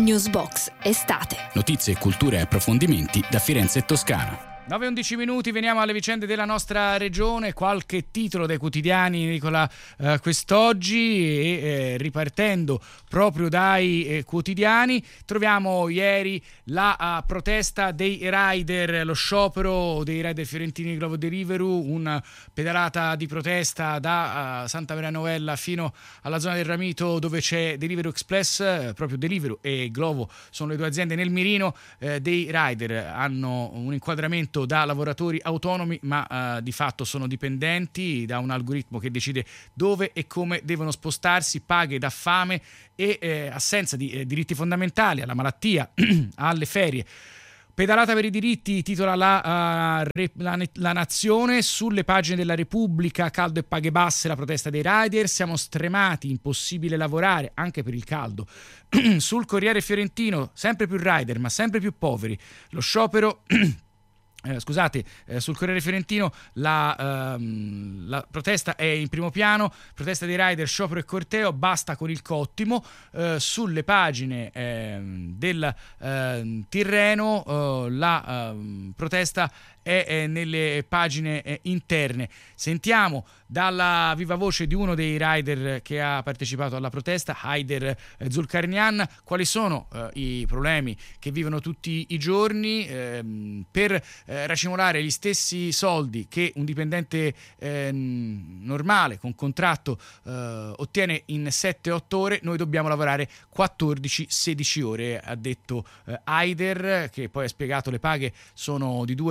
Newsbox estate. Notizie, cultura e approfondimenti da Firenze e Toscana. 9:11 minuti, veniamo alle vicende della nostra regione, qualche titolo dai quotidiani, Nicola, quest'oggi, e ripartendo proprio dai quotidiani troviamo ieri la protesta dei rider, lo sciopero dei rider fiorentini Glovo Deliveroo, una pedalata di protesta da Santa Maria Novella fino alla zona del Ramito dove c'è Deliveroo Express, proprio Deliveroo e Glovo sono le due aziende nel mirino dei rider, hanno un inquadramento da lavoratori autonomi ma di fatto sono dipendenti da un algoritmo che decide dove e come devono spostarsi, paghe da fame e assenza di diritti fondamentali, alla malattia, alle ferie. Pedalata per i diritti, titola la Nazione. Sulle pagine della Repubblica, caldo e paghe basse, la protesta dei rider, siamo stremati, impossibile lavorare anche per il caldo. Sul Corriere Fiorentino, sempre più rider ma sempre più poveri, lo sciopero. Sul Corriere Fiorentino la protesta è in primo piano, protesta dei rider, sciopero e corteo, basta con il cottimo. Sulle pagine del Tirreno la protesta è nelle pagine interne. Sentiamo dalla viva voce di uno dei rider che ha partecipato alla protesta, Haider Zulkarnian, quali sono i problemi che vivono tutti i giorni per racimolare gli stessi soldi che un dipendente normale con contratto ottiene in 7-8 ore. Noi dobbiamo lavorare 14-16 ore, ha detto Haider, che poi ha spiegato le paghe sono di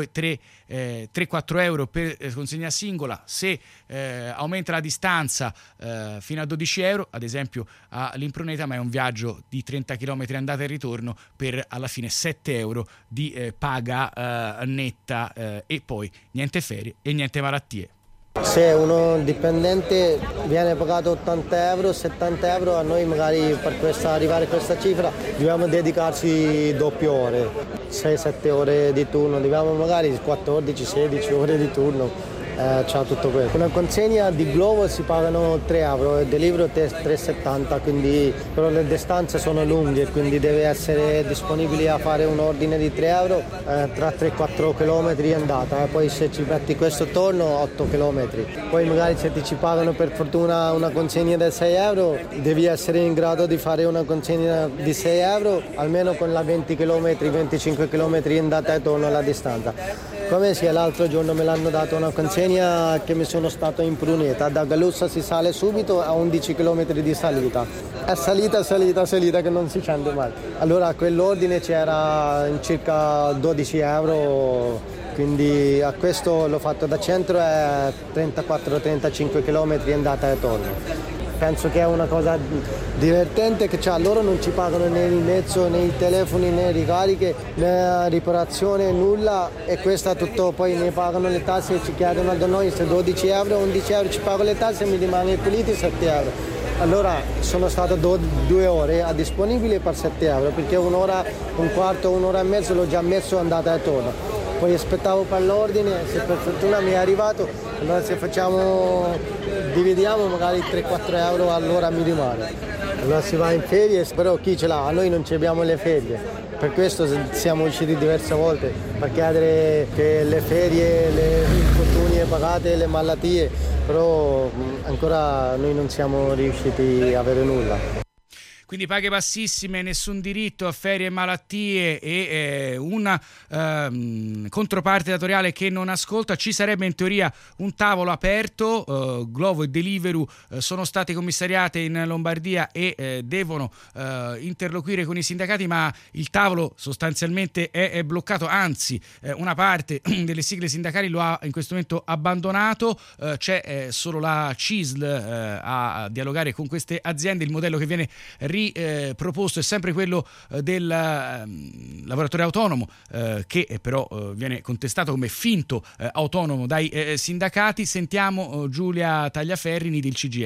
3-4 euro per consegna singola. Se aumenta la distanza fino a 12 euro, ad esempio all'Impruneta, ma è un viaggio di 30 km andata e ritorno per alla fine 7 euro di paga netta e poi niente ferie e niente malattie. Se uno dipendente viene pagato 80 euro, 70 euro, a noi magari per arrivare a questa cifra dobbiamo dedicarci doppie ore, 6-7 ore di turno, dobbiamo magari 14-16 ore di turno. C'ha tutto questo. Una consegna di Glovo si pagano 3 euro e Deliveroo 3,70, quindi però le distanze sono lunghe, quindi deve essere disponibile a fare un ordine di 3 euro tra 3-4 km andata, poi se ci metti questo torno 8 km. Poi magari se ti ci pagano per fortuna una consegna da 6 euro, devi essere in grado di fare una consegna di 6 euro almeno con la 20 km, 25 km andata e torno alla distanza. Come sia l'altro giorno me l'hanno dato una consegna che mi sono stato in Pruneta, da Galussa si sale subito a 11 km di salita. È salita che non si scende mai. Allora quell'ordine c'era in circa 12 euro, quindi a questo l'ho fatto da centro è 34-35 km andata e torno. Penso che è una cosa divertente che loro non ci pagano né il mezzo, né i telefoni, né ricariche, né riparazione, nulla, e questo tutto poi ne pagano le tasse e ci chiedono da noi se 12 euro, 11 euro ci pago le tasse e mi rimane puliti 7 euro. Allora sono stato 2 ore a disponibile per 7 euro perché un'ora, un quarto, un'ora e mezzo l'ho già messo andata e torno. Poi aspettavo per l'ordine, se per fortuna mi è arrivato, allora se dividiamo magari 3-4 euro all'ora mi rimane. Allora si va in ferie, però chi ce l'ha? A noi non ci abbiamo le ferie. Per questo siamo usciti diverse volte, per chiedere che le ferie, le infortuni pagate, le malattie, però ancora noi non siamo riusciti a avere nulla. Quindi paghe bassissime, nessun diritto a ferie e malattie e una controparte datoriale che non ascolta. Ci sarebbe in teoria un tavolo aperto, Glovo e Deliveroo sono state commissariate in Lombardia e devono interloquire con i sindacati, ma il tavolo sostanzialmente è bloccato, anzi una parte delle sigle sindacali lo ha in questo momento abbandonato, c'è solo la CISL a dialogare con queste aziende. Il modello che viene proposto è sempre quello del lavoratore autonomo che però viene contestato come finto autonomo dai sindacati. Sentiamo Giulia Tagliaferri del CGIL.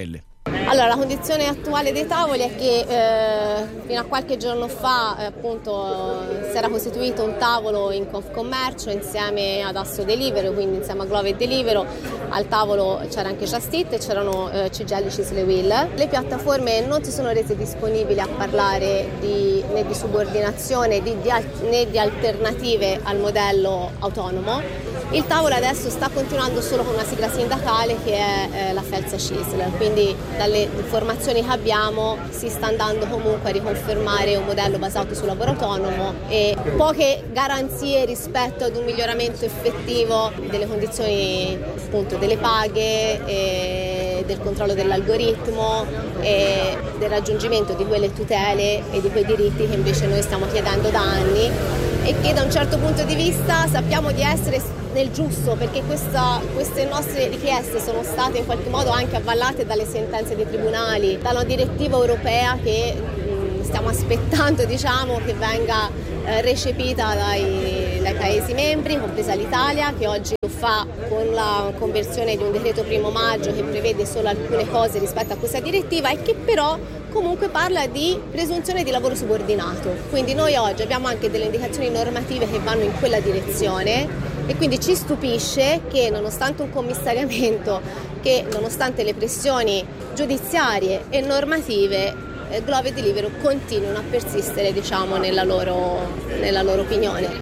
Allora, la condizione attuale dei tavoli è che fino a qualche giorno fa appunto si era costituito un tavolo in Confcommercio insieme ad Asso Delivery, quindi insieme a Glovo e Delivery. Al tavolo c'era anche Just Eat e c'erano CGIL, CISL e Will. Le piattaforme non si sono rese disponibili a parlare né di subordinazione né di alternative al modello autonomo. Il tavolo adesso sta continuando solo con una sigla sindacale che è la FELSA-CISL, quindi dalle informazioni che abbiamo si sta andando comunque a riconfermare un modello basato sul lavoro autonomo e poche garanzie rispetto ad un miglioramento effettivo delle condizioni appunto delle paghe, e del controllo dell'algoritmo e del raggiungimento di quelle tutele e di quei diritti che invece noi stiamo chiedendo da anni e che da un certo punto di vista sappiamo di essere nel giusto, perché queste nostre richieste sono state in qualche modo anche avvallate dalle sentenze dei tribunali, dalla direttiva europea che stiamo aspettando che venga recepita dai Paesi membri, compresa l'Italia, che oggi lo fa con la conversione di un decreto 1° maggio che prevede solo alcune cose rispetto a questa direttiva e che però comunque parla di presunzione di lavoro subordinato. Quindi noi oggi abbiamo anche delle indicazioni normative che vanno in quella direzione e quindi ci stupisce che nonostante un commissariamento, che nonostante le pressioni giudiziarie e normative, Glovo e Delivery continuano a persistere nella loro opinione.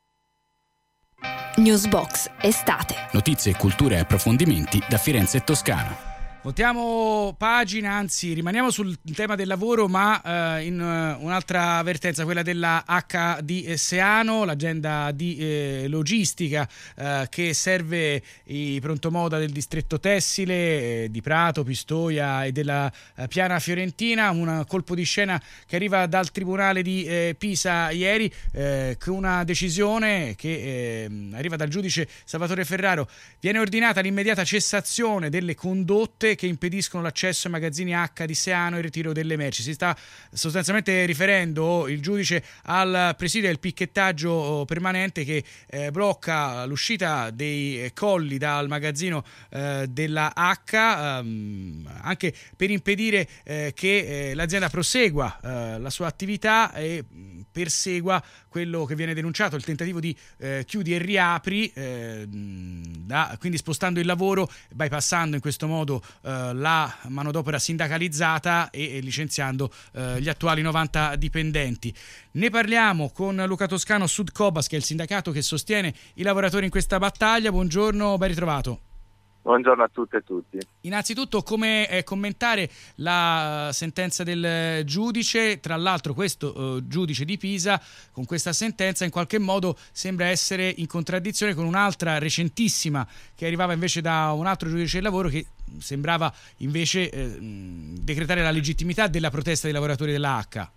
Newsbox estate. Notizie, cultura e approfondimenti da Firenze e Toscana. Voltiamo pagina, anzi rimaniamo sul tema del lavoro, ma in un'altra avvertenza, quella della H di Seano, l'azienda di logistica che serve i prontomoda del distretto tessile di Prato, Pistoia e della Piana Fiorentina. Un colpo di scena che arriva dal Tribunale di Pisa ieri, con una decisione che arriva dal giudice Salvatore Ferraro. Viene ordinata l'immediata cessazione delle condotte che impediscono l'accesso ai magazzini H di Seano e il ritiro delle merci. Si sta sostanzialmente riferendo il giudice al presidio del picchettaggio permanente che blocca l'uscita dei colli dal magazzino della H, anche per impedire che l'azienda prosegua la sua attività e persegua quello che viene denunciato, il tentativo di chiudi e riapri, quindi spostando il lavoro, bypassando in questo modo la manodopera sindacalizzata e licenziando gli attuali 90 dipendenti. Ne parliamo con Luca Toscano, Sudcobas, che è il sindacato che sostiene i lavoratori in questa battaglia. Buongiorno, ben ritrovato. Buongiorno a tutte e tutti. Innanzitutto, come commentare la sentenza del giudice? Tra l'altro questo giudice di Pisa con questa sentenza in qualche modo sembra essere in contraddizione con un'altra recentissima che arrivava invece da un altro giudice del lavoro che sembrava invece decretare la legittimità della protesta dei lavoratori della H.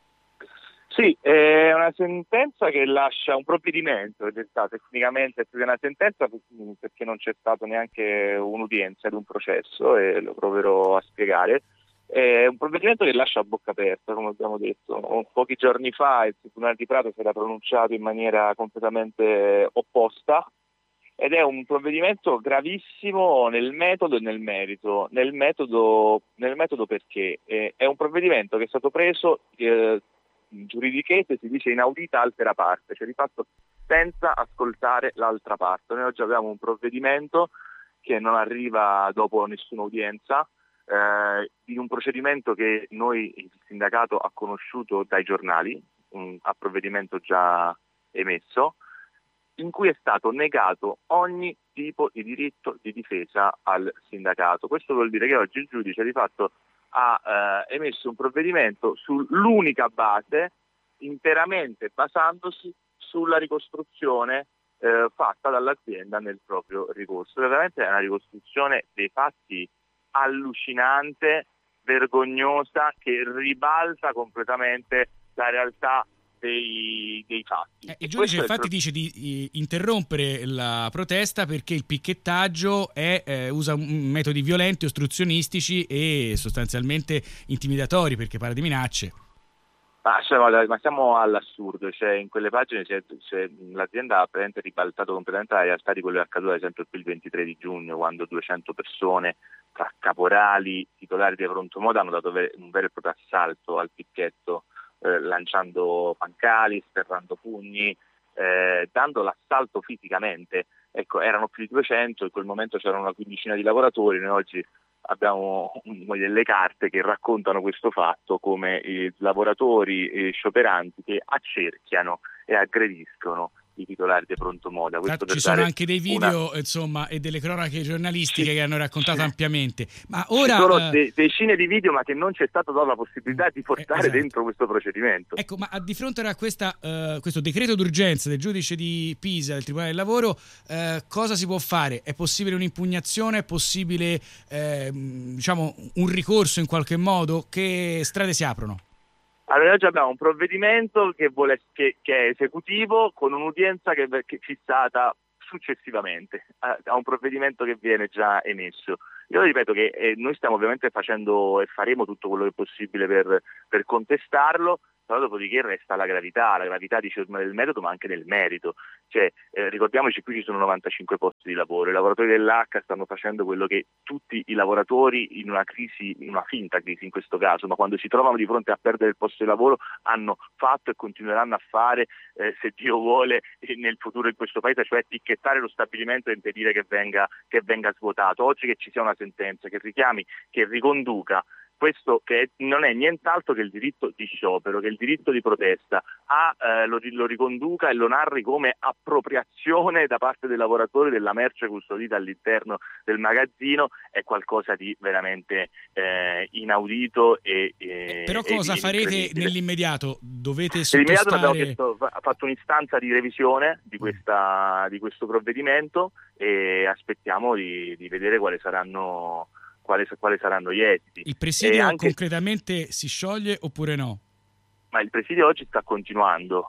Sì, è una sentenza che lascia un provvedimento, ed è stata tecnicamente più che una sentenza perché non c'è stato neanche un'udienza ed un processo, e lo proverò a spiegare. È un provvedimento che lascia a bocca aperta, come abbiamo detto. Pochi giorni fa il Tribunale di Prato si era pronunciato in maniera completamente opposta, ed è un provvedimento gravissimo nel metodo e nel merito. Nel metodo perché è un provvedimento che è stato preso giuridichese, si dice inaudita altera parte, cioè di fatto senza ascoltare l'altra parte. Noi oggi abbiamo un provvedimento che non arriva dopo nessuna udienza, in un procedimento che noi, il sindacato, ha conosciuto dai giornali, a provvedimento già emesso, in cui è stato negato ogni tipo di diritto di difesa al sindacato. Questo vuol dire che oggi il giudice di fatto ha emesso un provvedimento sull'unica base, interamente basandosi sulla ricostruzione fatta dall'azienda nel proprio ricorso. Veramente è una ricostruzione dei fatti allucinante, vergognosa, che ribalta completamente la realtà dei fatti. Il giudice infatti dice di interrompere la protesta perché il picchettaggio usa metodi violenti, ostruzionistici e sostanzialmente intimidatori, perché parla di minacce. Ma siamo all'assurdo, cioè in quelle pagine l'azienda ha praticamente ribaltato completamente la realtà di quello che è accaduto ad esempio qui il 23 di giugno, quando 200 persone tra caporali, titolari di pronto moda hanno dato un vero e proprio assalto al picchetto, lanciando pancali, sterrando pugni, dando l'assalto fisicamente. Ecco, erano più di 200, in quel momento c'erano una quindicina di lavoratori, noi oggi abbiamo delle carte che raccontano questo fatto come i lavoratori scioperanti che accerchiano e aggrediscono i titolari di pronto moda. Ci sono anche dei video insomma, e delle cronache giornalistiche che hanno raccontato ampiamente. Ma ora ci sono decine di video, ma che non c'è stata la possibilità di portare dentro questo procedimento. Ecco, ma di fronte a questo decreto d'urgenza del giudice di Pisa, del Tribunale del Lavoro, cosa si può fare? È possibile un'impugnazione? È possibile un ricorso in qualche modo? Che strade si aprono? Allora, oggi abbiamo un provvedimento che è esecutivo, con un'udienza che è fissata successivamente a un provvedimento che viene già emesso. Io ripeto che noi stiamo ovviamente facendo e faremo tutto quello che è possibile per contestarlo, però dopodiché resta la gravità del metodo, ma anche del merito. Cioè, ricordiamoci, qui ci sono 95 posti di lavoro, i lavoratori dell'H stanno facendo quello che tutti i lavoratori in una crisi, in una finta crisi in questo caso, ma quando si trovano di fronte a perdere il posto di lavoro hanno fatto e continueranno a fare, se Dio vuole, nel futuro in questo paese, cioè etichettare lo stabilimento e impedire che venga svuotato. Oggi che ci sia una sentenza che richiami, che riconduca questo che non è nient'altro che il diritto di sciopero, che il diritto di protesta, lo riconduca e lo narri come appropriazione da parte dei lavoratori della merce custodita all'interno del magazzino, è qualcosa di veramente inaudito però cosa farete nell'immediato? Dovete nell'immediato sottostare... ha fatto un'istanza di revisione di questo provvedimento e aspettiamo di vedere quali saranno gli esiti. Il presidio concretamente si scioglie oppure no? Ma il presidio oggi sta continuando.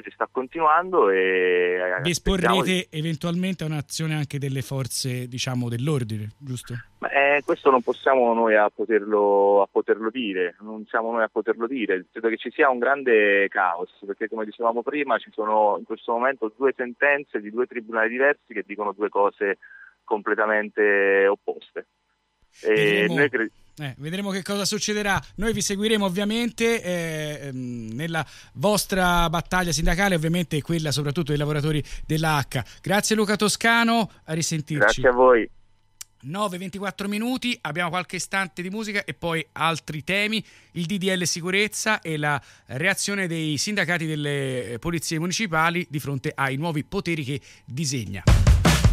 E esporrete eventualmente a un'azione anche delle forze, dell'ordine, giusto? Questo non possiamo noi a poterlo dire, non siamo noi a poterlo dire. Credo che ci sia un grande caos, perché come dicevamo prima ci sono in questo momento 2 sentenze di 2 tribunali diversi che dicono 2 cose completamente opposte. Vedremo che cosa succederà. Noi vi seguiremo ovviamente nella vostra battaglia sindacale, ovviamente quella soprattutto dei lavoratori della H. Grazie Luca Toscano, a risentirci. Grazie a voi. 9:24 minuti, abbiamo qualche istante di musica e poi altri temi, il DDL sicurezza e la reazione dei sindacati delle polizie municipali di fronte ai nuovi poteri che disegna.